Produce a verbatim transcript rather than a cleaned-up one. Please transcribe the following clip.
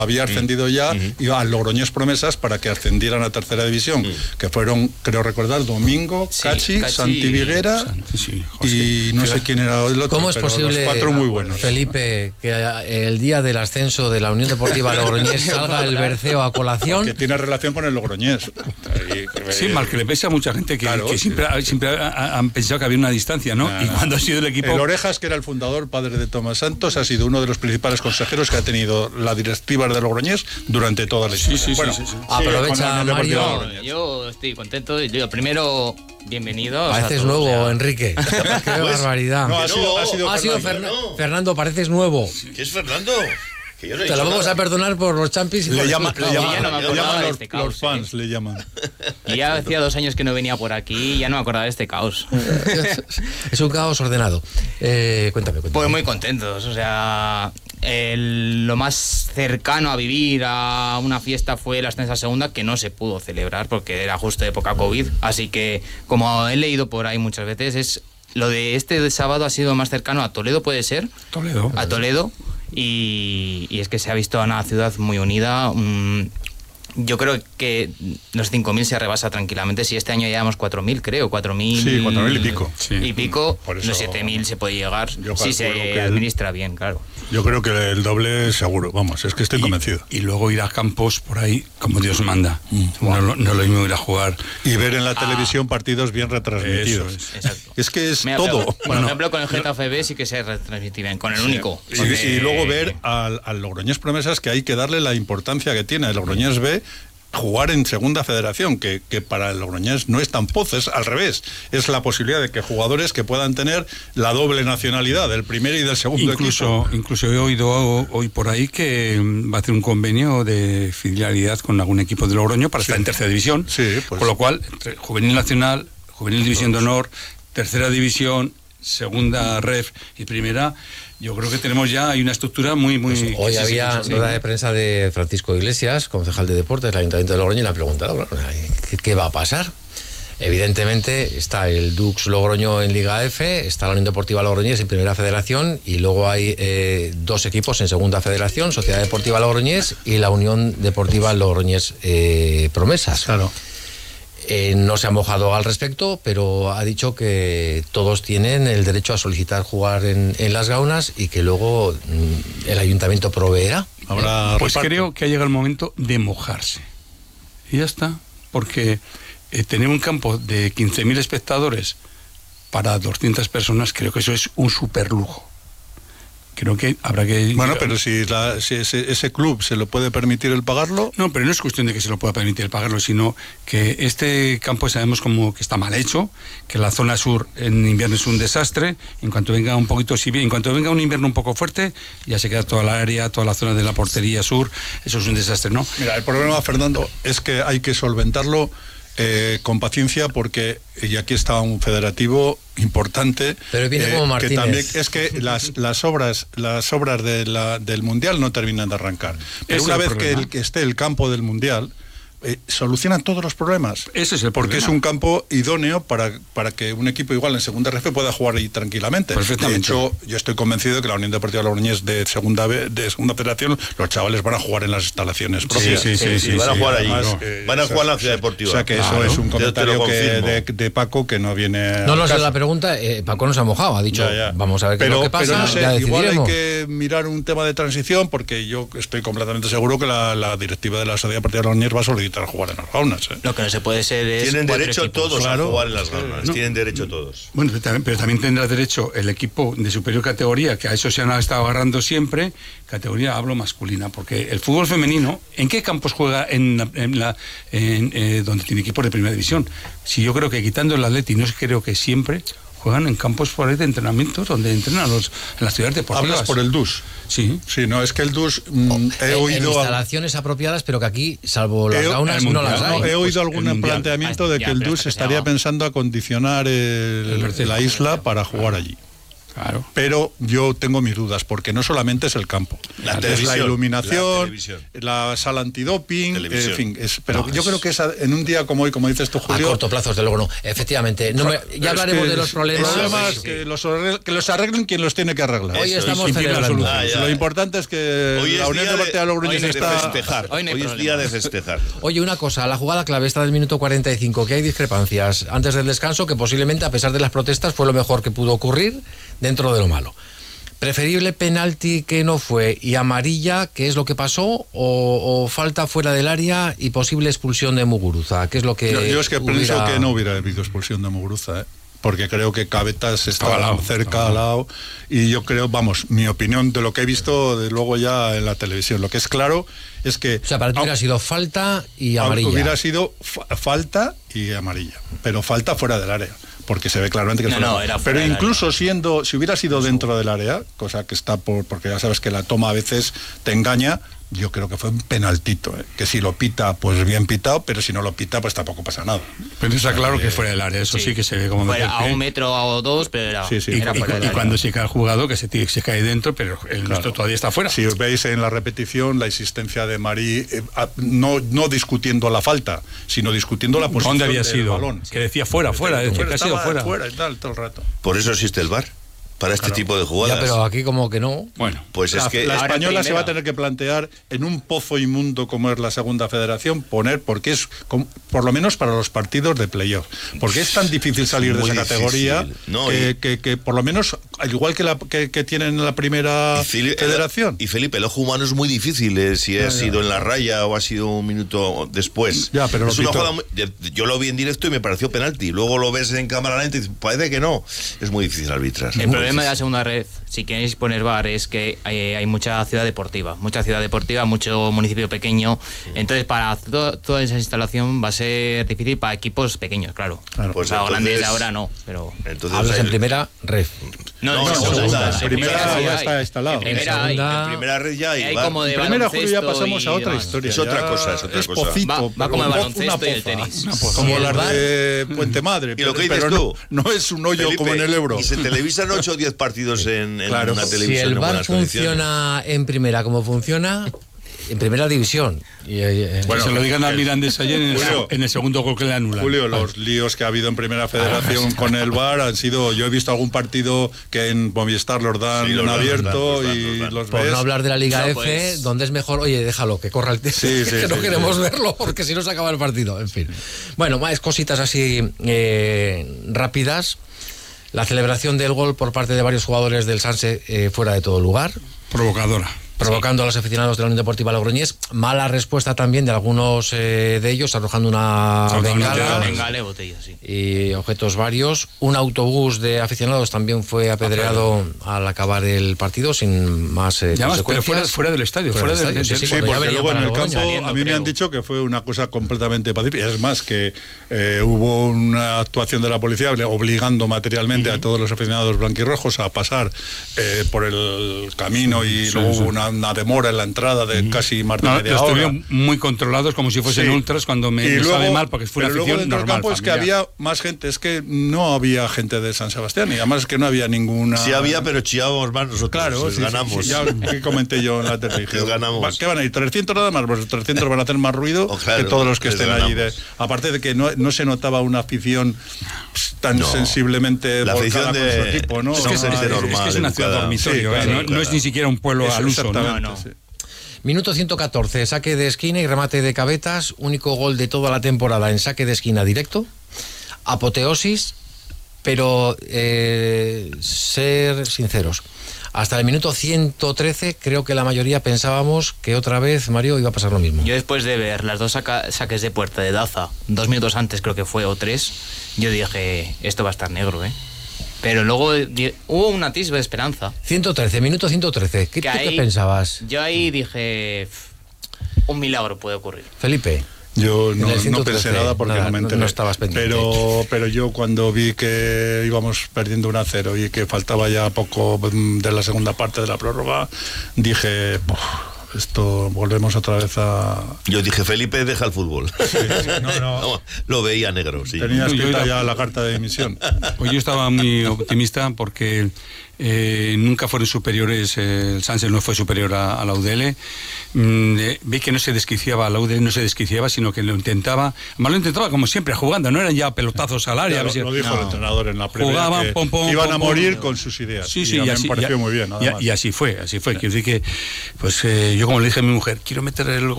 había ascendido ya, uh-huh. y al Logroñés Promesas para que ascendieran a tercera división, uh-huh. que fueron, creo recordar, Domingo, sí, Cachi, Cachi, Santi Viguera Santi, sí, y no sé quién era el otro. ¿Cómo es pero posible, los cuatro muy buenos. Felipe, que el día del ascenso de la Unión Deportiva Logroñés salga el Berceo a colación? Que tiene relación con el Logroñés. Sí, mal que le pese a mucha gente que, claro, que siempre, sí. siempre han pensado que había una distancia, ¿no? Nah, y cuando ha sido el equipo... El Orejas, que era el fundador, padre de Tomás Santos, ha sido uno de los principales consejeros que ha tenido la directiva de Logroñés durante toda la historia. Sí, sí, bueno, sí, sí, sí. Aprovecha, sí, Mario. Yo estoy contento. Yo, primero, bienvenido. Pareces nuevo, o sea... Enrique. Qué pues, barbaridad. No, ha sido, ha sido, ha sido Fernando. Ferna... no. Fernando, pareces nuevo. ¿Qué es Fernando? Que yo no Te lo vamos nada. a perdonar por los champis. Y le, por llama, le llaman, ya no me le llaman los, este caos, los fans, ¿eh? le llaman. Y ya hacía dos años que no venía por aquí y ya no me acordaba de este caos. Es un caos ordenado. Eh, cuéntame, cuéntame. Pues muy contentos, o sea, el, lo más cercano a vivir a una fiesta fue el ascenso a segunda, que no se pudo celebrar porque era justo época COVID, así que como he leído por ahí muchas veces, es lo de este sábado ha sido más cercano a Toledo, puede ser. Toledo. A Toledo. Y, y es que se ha visto a una ciudad muy unida. Um, yo creo que los cinco mil se rebasa tranquilamente. Si este año llevamos cuatro mil, creo, cuatro mil. Sí, cuatro mil y pico. Sí. Y pico, Por eso, los siete mil se puede llegar si se el, administra bien, claro. Yo creo que el doble seguro, vamos, es que estoy y, convencido. Y luego ir a campos por ahí como Dios manda. Mm. No, no, no lo mismo ir a jugar. Y ver en la ah. televisión partidos bien retransmitidos. Es. Exacto. Es que es Mira, todo. Por bueno, ejemplo, con el Getafe B sí que se retransmite bien, con el sí. único. Y, porque... y luego ver al, al Logroñés Promesas, que hay que darle la importancia que tiene el Logroñés B, jugar en segunda federación, que, que para el Logroñés no es tan pozo, es al revés, es la posibilidad de que jugadores que puedan tener la doble nacionalidad, del primer y del segundo incluso, equipo. Incluso he oído hoy por ahí que va a hacer un convenio de fidelidad con algún equipo de Logroño para sí. estar en tercera división, sí, pues. Con lo cual, entre Juvenil Nacional, Juvenil División de Honor, tercera división, segunda ref y primera, yo creo que tenemos ya, hay una estructura muy, muy... Pues hoy había sí, rueda sí. de prensa de Francisco Iglesias, concejal de deportes del Ayuntamiento de Logroño, y le ha preguntado, ¿qué, qué va a pasar? Evidentemente está el Dux Logroño en Liga F, está la Unión Deportiva Logroñés en Primera Federación, y luego hay eh, dos equipos en Segunda Federación, Sociedad Deportiva Logroñés y la Unión Deportiva Logroñés eh, Promesas. Claro. Eh, no se ha mojado al respecto, pero ha dicho que todos tienen el derecho a solicitar jugar en, en las gaunas y que luego mm, el ayuntamiento proveerá. Habrá pues reparto. Creo que ha llegado el momento de mojarse. Y ya está, porque eh, tener un campo de quince mil espectadores para doscientas personas, creo que eso es un super lujo. Creo que habrá que... Bueno, pero si, la, si ese, ese club se lo puede permitir el pagarlo... No, pero no es cuestión de que se lo pueda permitir el pagarlo, sino que este campo sabemos como que está mal hecho, que la zona sur en invierno es un desastre, en cuanto venga un poquito, si bien, en cuanto venga un invierno un poco fuerte, ya se queda toda la área, toda la zona de la portería sur, eso es un desastre, ¿no? Mira, el problema, Fernando, es que hay que solventarlo Eh, con paciencia, porque y aquí está un federativo importante, pero viene eh, como Martínez. que también es que las, las obras las obras de la, del mundial no terminan de arrancar, pero Ese una es el vez que, el, que esté el campo del mundial eh, solucionan todos los problemas. Ese es el porque problema. es un campo idóneo para, para que un equipo igual en segunda ref pueda jugar ahí tranquilamente. De hecho, yo estoy convencido de que la Unión Deportiva Logroñés de segunda de segunda federación, los chavales van a jugar en las instalaciones propias. Sí, sí, sí, sí, sí, van a jugar allí. Además, no. eh, van a jugar en la o sea, ciudad deportiva. O sea que claro, eso es un comentario que de, de Paco que no viene. No lo sé la pregunta, eh, Paco nos ha mojado, ha dicho, ya, ya. vamos a ver qué pero, es lo que pasa, pero no sé, ya igual decidiremos. hay que mirar un tema de transición, porque yo estoy completamente seguro que la, la directiva de la Sociedad Deportiva Logroñés va a solicitar jugar en las gaunas. ¿eh? Lo que no se puede ser es... Tienen derecho equipos. todos claro, a jugar en las gaunas, no. Tienen derecho todos. Bueno, pero también, pero también tendrá derecho el equipo de superior categoría, que a eso se han estado agarrando siempre, categoría, hablo masculina, porque el fútbol femenino, ¿en qué campos juega en, en la en, eh, donde tiene equipos de primera división? Si yo creo que quitando el Atleti, no creo que siempre juegan en campos por ahí de entrenamientos donde entrenan los, en las ciudades deportivas. ¿Hablas por el D U S? Sí. Sí, no, es que el D U S mm, he en, oído... En instalaciones apropiadas, pero que aquí, salvo las he, gaunas, no las hay. No, he oído pues algún planteamiento de que el D U S estaría pensando acondicionar el, el la isla para jugar allí. Claro. Pero yo tengo mis dudas, porque no solamente es el campo. La es televisión, la iluminación, la televisión. la sala antidoping, Televisión. en fin. Es, pero No, yo es- creo que esa, en un día como hoy, como dices tú, A Julio... corto plazo, desde luego no. Efectivamente. No me- es ya hablaremos que de los problemas. problemas Sí, sí. que, los arreglen, que los arreglen quien los tiene que arreglar. Hoy Eso, estamos y sin celebrando. solución. Ah, ya. Lo importante es que Hoy la es Unión día Deportiva de Logroñés hoy no hay de está... festejar. Hoy no hay Hoy es problema. día de festejar. Oye, una cosa, la jugada clave está del minuto cuarenta y cinco, que hay discrepancias antes del descanso, que posiblemente, a pesar de las protestas, fue lo mejor que pudo ocurrir dentro de lo malo. ¿Preferible penalti que no fue y amarilla, qué es lo que pasó, o, o falta fuera del área y posible expulsión de Muguruza? ¿Qué es lo que Yo, yo es que hubiera- pienso que no hubiera habido expulsión de Muguruza, ¿eh? Porque creo que Cabetas estaba Estaba al lado, cerca estaba al lado, y yo creo, vamos, mi opinión de lo que he visto de luego ya en la televisión, lo que es claro es que... O sea, para ti au- hubiera sido falta y au- amarilla. Hubiera sido fa- falta y amarilla, pero falta fuera del área, porque se ve claramente que es No, fuera. no, era fuera pero del incluso siendo, si hubiera sido dentro del área, cosa que está por, porque ya sabes que la toma a veces te engaña, yo creo que fue un penaltito, ¿eh? Que si lo pita, pues bien pitado, pero si no lo pita, pues tampoco pasa nada. Pero está claro que fuera del área, eso sí, que se ve como Fuera, meter a pie. un metro o dos, pero era, Sí, sí. Y, era y- fuera del y área. cuando se cae el jugador, que se, tira- se cae dentro, pero el nuestro todavía está fuera. Si os veis en la repetición, la insistencia de Marí, eh, a- no, no discutiendo la falta, sino discutiendo la posición ¿Dónde había del sido? balón. Que decía fuera, fuera, decía que ha sido Estaba fuera. y tal, todo el rato. Por eso existe el V A R, para este tipo de Ya, jugadas. pero aquí como que no. Bueno, Pues es la, que... la Ahora española primera. se va a tener que plantear en un pozo inmundo como es la segunda federación, poner, porque es com- por lo menos para los partidos de playoff, porque es tan difícil salir de Muy esa categoría difícil. No, que, y- que- que por lo menos, al igual que, la, que, que tienen en la primera Y Fili- federación. Y Felipe, el ojo humano es muy difícil, eh, si ha sido en la raya o ha sido un minuto después. Ya, pero es lo una pitó. jugada muy- yo lo vi en directo y me pareció penalti. Luego lo ves en cámara lenta y dices, parece que no. Es muy difícil arbitrar. El Muy problema de la difícil. segunda red, si queréis poner V A R, es que hay, hay mucha ciudad deportiva, mucha ciudad deportiva, mucho municipio pequeño. Entonces, para to- toda esa instalación va a ser difícil para equipos pequeños, claro. Claro. Pues Para entonces- grandes de ahora no, pero... Entonces, Hablas en el- primera ref. No, No, en en segunda, segunda, en en primera sí ya hay. está instalado. En primera En hay. segunda- en primera red ya hay, Hay V A R. como de En primera, Julio, ya baloncesto pasamos a y otra demás. historia. Es otra ya cosa, es otra es cosa. pocito, Va- va pero como el un po- baloncesto una y el poza. tenis. Una poza. Como Y el las bar- de Puente Madre, Y lo que pero dices no, tú, no es un hoyo Felipe, como en el Ebro. Y se televisan ocho o diez partidos en, en Claro. una Si Si televisión el en V A R buenas condiciones. funciona en primera como funciona, en primera división. Y, eh, que se lo digan al Mirandés ayer en el, Julio. en el segundo gol que le anulan. Julio, los líos que ha habido en Primera Federación con el V A R han sido... Yo he visto algún partido que en Movistar los dan Sí, los en dan, abierto los dan, los dan, y los dan. los por ves... no hablar de la Liga No, F, pues- donde es mejor, oye, déjalo, que corra el tiempo, Sí, sí, que no sí, queremos sí. verlo, porque si no se acaba el partido, en fin. Bueno, más cositas así eh, rápidas. La celebración del gol por parte de varios jugadores del Sanse eh, fuera de todo lugar, Provocadora. provocando a los aficionados de la Unión Deportiva Logroñés. Mala respuesta también de algunos eh, de ellos, arrojando una Totalmente. bengala Venga, le botella, sí. y objetos varios. Un autobús de aficionados también fue apedreado al acabar el partido sin más eh, Ya más, pero consecuencias. fuera, fuera del estadio. Fuera Fuera, del del estadio, sí, Sí, cuando ya porque venía luego en para el Logroño. campo saliendo, a mí me creo. han dicho que fue una cosa completamente pacífica. Es más, que eh, hubo una actuación de la policía obligando materialmente a todos los aficionados blanquirrojos a pasar eh, por el camino y Sí, luego sí. hubo una, una demora en la entrada de casi más de No, media los hora. tuvieron muy controlados como si fuesen Sí. ultras cuando me, Y me luego- sabe mal porque fue una pero luego afición dentro del normal. campo es que familiar. había más gente, es que no había gente de San Sebastián y además es que no había ninguna... Sí había, pero chillábamos más nosotros. Claro, les sí, sí, ganamos. sí, ya que comenté yo en la tele. dije, Les ganamos. va- ¿Qué van a ir? ¿trescientos nada más? Pues trescientos van a hacer más ruido Oh, claro, que todos los que les estén allí. De, ganamos. aparte de que no, no se notaba una afición pues, tan No. sensiblemente La volcada afición de- con su equipo, ¿no? Es que es, Son es- gente es- es normal, que es una ciudad educada. dormitorio, Sí, ¿eh? claro, no, no claro. es ni siquiera un pueblo Eso, al uso. ¿no? exactamente, No, no. sí. Minuto ciento catorce, saque de esquina y remate de Cabetas, único gol de toda la temporada en saque de esquina directo, apoteosis, pero eh, ser sinceros, hasta el minuto ciento trece creo que la mayoría pensábamos que otra vez, Mario, iba a pasar lo mismo. Yo después de ver las dos saca- saques de puerta de Daza, dos minutos antes creo que fue, o tres, yo dije, esto va a estar negro, ¿eh? Pero luego di- hubo un atisbo de esperanza. ciento trece, minuto ciento trece, ¿qué, Que ¿tú qué ahí- pensabas, Yo ahí dije, un milagro puede ocurrir. Felipe? Yo En no, el no ciento pensé trece, nada porque nada, no me no- enteré. no estabas pendiente. Pero, pero yo cuando vi que íbamos perdiendo un a cero y que faltaba ya poco mm, de la segunda parte de la prórroga, dije, "Buf, esto volvemos otra vez a... Yo dije, Felipe, deja el fútbol. no, no. No, lo veía negro, sí. Tenía Yo escrita era- ya la carta de dimisión. Pues yo estaba muy optimista porque eh, nunca fueron superiores, eh, el Sanse no fue superior a, a la U D L. Mm, eh, vi que no se desquiciaba, la U D L no se desquiciaba, sino que lo intentaba, además lo intentaba como siempre, jugando, no eran ya pelotazos al área. Ya, a ver si- lo, lo dijo no. el entrenador en la primera, Jugaban, que pom, pom, iban pom, a pom, morir pom. con sus ideas. Sí, sí, y, y, a mí así, me pareció y, muy bien. y, Además. y así fue, así fue. Quiero decir que, pues eh, yo como le dije a mi mujer, quiero meter el